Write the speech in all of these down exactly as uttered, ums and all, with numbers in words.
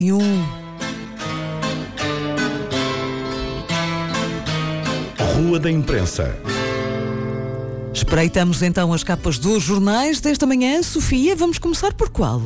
e um. Rua da Imprensa. Espreitamos então as capas dos jornais desta manhã. Sofia, vamos começar por qual?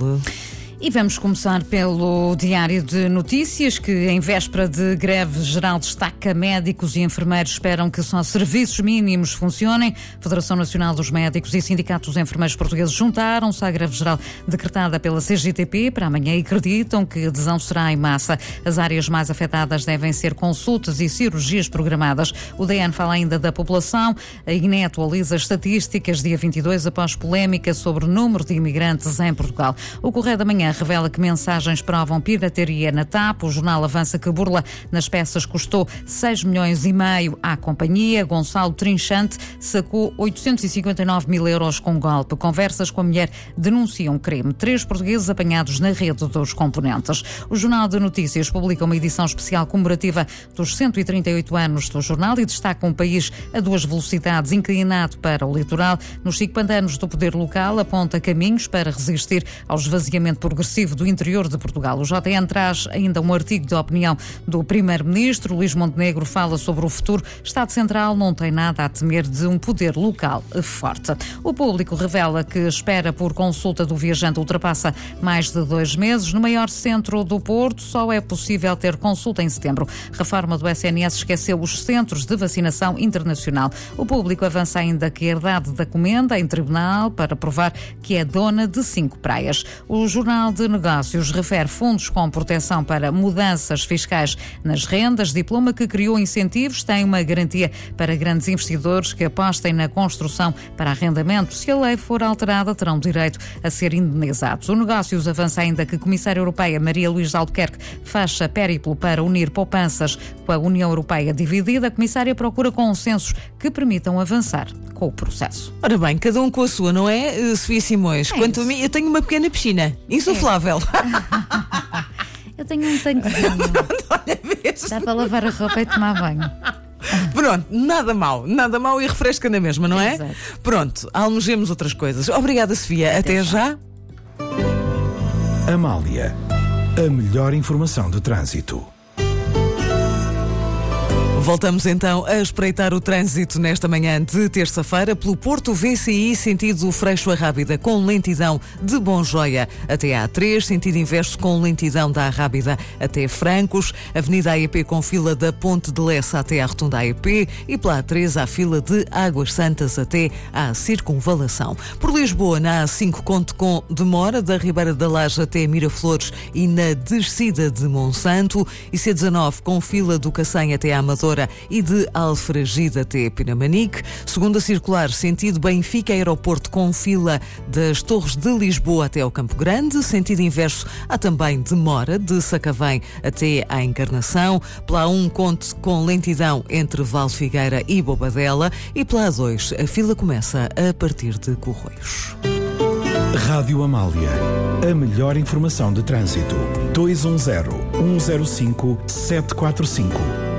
E vamos começar pelo Diário de Notícias, que em véspera de greve geral destaca: médicos e enfermeiros esperam que só serviços mínimos funcionem. Federação Nacional dos Médicos e Sindicatos dos Enfermeiros Portugueses juntaram-se à greve geral decretada pela C G T P para amanhã e acreditam que a adesão será em massa. As áreas mais afetadas devem ser consultas e cirurgias programadas. O D N fala ainda da população. A I N E atualiza as estatísticas dia vinte e dois após polémica sobre o número de imigrantes em Portugal. O Correio da Manhã revela que mensagens provam pirataria na T A P. O jornal avança que burla nas peças custou seis milhões e meio à companhia. Gonçalo Trinchante sacou oitocentos e cinquenta e nove mil euros com golpe. Conversas com a mulher denunciam crime. Três portugueses apanhados na rede dos componentes. O Jornal de Notícias publica uma edição especial comemorativa dos cento e trinta e oito anos do jornal e destaca um país a duas velocidades, inclinado para o litoral. Nos cinco pantanos do poder local, aponta caminhos para resistir ao esvaziamento progressivo do interior de Portugal. O J N traz ainda um artigo de opinião do primeiro-ministro. Luís Montenegro fala sobre o futuro. Estado Central não tem nada a temer de um poder local forte. O Público revela que a espera por consulta do viajante ultrapassa mais de dois meses. No maior centro do Porto, só é possível ter consulta em setembro. Reforma do S N S esqueceu os centros de vacinação internacional. O Público avança ainda que a herdade da comenda em tribunal para provar que é dona de cinco praias. O Jornal de Negócios refere fundos com proteção para mudanças fiscais nas rendas. Diploma que criou incentivos tem uma garantia para grandes investidores que apostem na construção para arrendamento. Se a lei for alterada, terão direito a ser indenizados. O Negócios avança ainda que a Comissária Europeia Maria Luísa Albuquerque fecha périplo para unir poupanças com a União Europeia dividida. A Comissária procura consensos que permitam avançar com o processo. Ora bem, cada um com a sua, não é, Sofia Simões? É Quanto isso. a mim, eu tenho uma pequena piscina insuflável. Eu tenho um tanquezinho. Olha, vês? Dá para lavar a roupa e tomar banho. Pronto, nada mal, nada mal e refresca na mesma, não é? Exato. Pronto, almejemos outras coisas. Obrigada, Sofia. Até, Até já. já. Amália, a melhor informação de trânsito. Voltamos então a espreitar o trânsito nesta manhã de terça-feira pelo Porto V C I, sentido Freixo Arrábida, com lentidão de Bonjoia até A três, sentido inverso com lentidão da Arrábida até Francos, Avenida A E P com fila da Ponte de Lessa até à Rotunda A E P e pela A três à fila de Águas Santas até à Circunvalação. Por Lisboa, na A cinco, conte com demora da Ribeira da Laje até Miraflores e na descida de Monsanto, e C dezanove com fila do Cacém até à Amadora e de Alfragide até Pinamanique. Segunda circular, sentido Benfica Aeroporto, com fila das Torres de Lisboa até ao Campo Grande. Sentido inverso, há também demora de Sacavém até à Encarnação. Pela A um, conte com lentidão entre Valfigueira e Bobadela. E pela A dois, a fila começa a partir de Corroios. Rádio Amália, a melhor informação de trânsito. dois um zero, um zero cinco, sete quatro cinco.